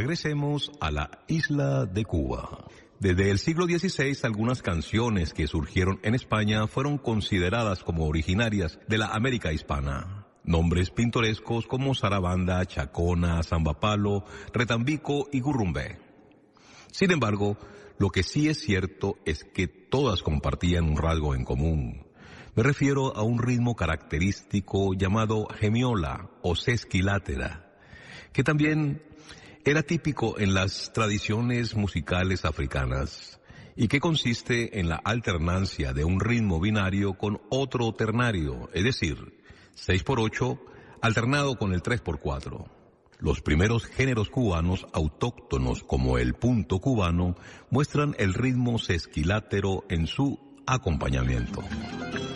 regresemos a la isla de Cuba. Desde el siglo XVI, algunas canciones que surgieron en España fueron consideradas como originarias de la América hispana. Nombres pintorescos como zarabanda, chacona, zambapalo, retambico y gurrumbé. Sin embargo, lo que sí es cierto es que todas compartían un rasgo en común. Me refiero a un ritmo característico llamado gemiola o sesquilátera, que también era típico en las tradiciones musicales africanas y que consiste en la alternancia de un ritmo binario con otro ternario, es decir, 6x8 alternado con el 3x4. Los primeros géneros cubanos autóctonos como el punto cubano muestran el ritmo sesquilátero en su acompañamiento.